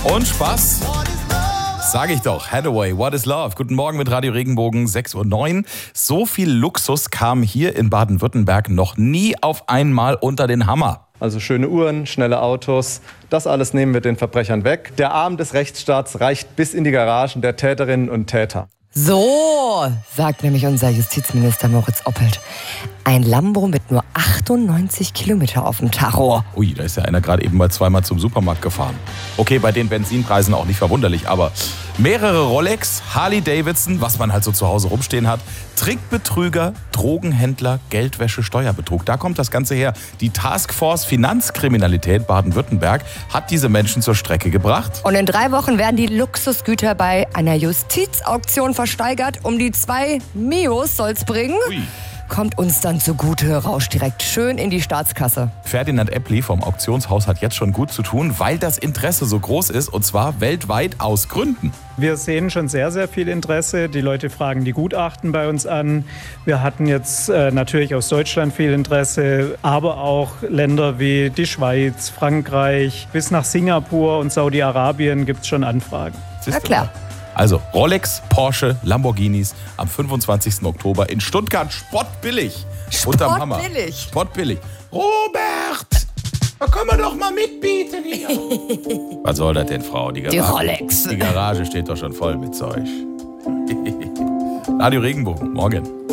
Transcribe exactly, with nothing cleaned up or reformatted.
Und Spaß. Sag ich doch. Hathaway, What is Love? Guten Morgen mit Radio Regenbogen, sechs Uhr neun. So viel Luxus kam hier in Baden-Württemberg noch nie auf einmal unter den Hammer. Also schöne Uhren, schnelle Autos, das alles nehmen wir den Verbrechern weg. Der Arm des Rechtsstaats reicht bis in die Garagen der Täterinnen und Täter. So, sagt nämlich unser Justizminister Moritz Oppelt. Ein Lambo mit nur achtundneunzig Kilometer auf dem Tacho. Ui, da ist ja einer gerade eben mal zweimal zum Supermarkt gefahren. Okay, bei den Benzinpreisen auch nicht verwunderlich, aber mehrere Rolex, Harley Davidson, was man halt so zu Hause rumstehen hat, Trickbetrüger, Drogenhändler, Geldwäsche, Steuerbetrug. Da kommt das Ganze her. Die Taskforce Finanzkriminalität Baden-Württemberg hat diese Menschen zur Strecke gebracht. Und in drei Wochen werden die Luxusgüter bei einer Justizauktion versteigert. Um die zwei Mios soll's bringen. Ui. Kommt uns dann zugute, rauscht direkt schön in die Staatskasse. Ferdinand Eppli vom Auktionshaus hat jetzt schon gut zu tun, weil das Interesse so groß ist, und zwar weltweit aus Gründen. Wir sehen schon sehr, sehr viel Interesse. Die Leute fragen die Gutachten bei uns an. Wir hatten jetzt äh, natürlich aus Deutschland viel Interesse, aber auch Länder wie die Schweiz, Frankreich, bis nach Singapur und Saudi-Arabien gibt es schon Anfragen. Na klar. Also Rolex, Porsche, Lamborghinis am fünfundzwanzigsten Oktober in Stuttgart. Spottbillig. Unterm Hammer. Spottbillig. Spottbillig. Robert, da können wir doch mal mitbieten hier. Was soll das denn, Frau? Die, Garage, Die Rolex. Die Garage steht doch schon voll mit Zeug. Radio Regenbogen, morgen.